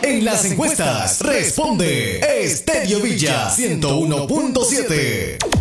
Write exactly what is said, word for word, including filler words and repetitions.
En las encuestas, responde Stereo Villa ciento uno punto siete.